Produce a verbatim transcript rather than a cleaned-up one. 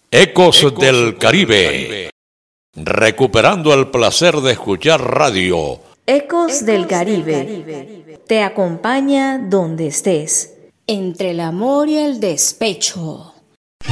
Ecos, Ecos del Caribe. Caribe. Recuperando el placer de escuchar radio. Ecos, Ecos del, Caribe. del Caribe. Te acompaña donde estés. Entre el amor y el despecho.